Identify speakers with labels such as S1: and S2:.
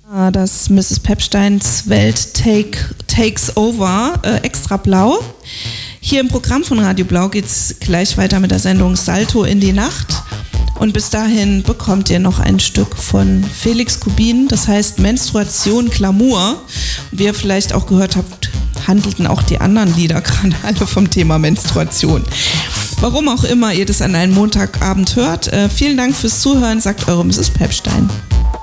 S1: Das Mrs. Pepsteins Welt Takes Over, extra blau. Hier im Programm von Radio Blau geht es gleich weiter mit der Sendung Salto in die Nacht. Und bis dahin bekommt ihr noch ein Stück von Felix Kubin, das heißt Menstruation Glamour. Wie ihr vielleicht auch gehört habt, handelten auch die anderen Lieder gerade alle vom Thema Menstruation. Warum auch immer ihr das an einem Montagabend hört, vielen Dank fürs Zuhören, sagt eure Mrs. Pepstein.